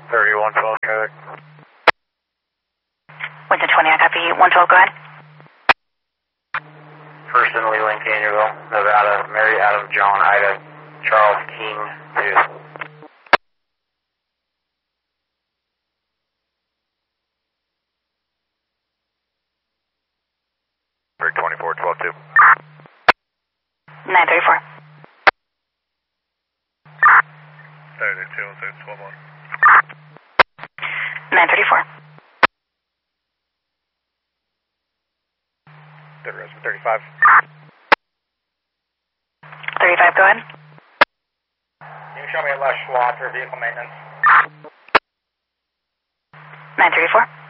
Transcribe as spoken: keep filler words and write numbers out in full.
thirty-one twelve traffic. Winston twenty, I copy. one twelve, go ahead. First in Leland, Canterville, Nevada, Mary Adam John Ida Charles King two. twenty-four twelve two. nine thirty-four. thirty-two, twelve one. nine thirty-four. thirty-five. thirty-five, go ahead. Can you show me a less Schwab for vehicle maintenance? nine thirty-four.